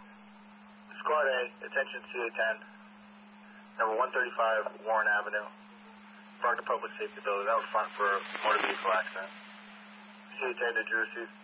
Squad A, attention CA-10, number 135 Warren Avenue, parked a public safety building out front for a motor vehicle accident. CA-10 to Jersey.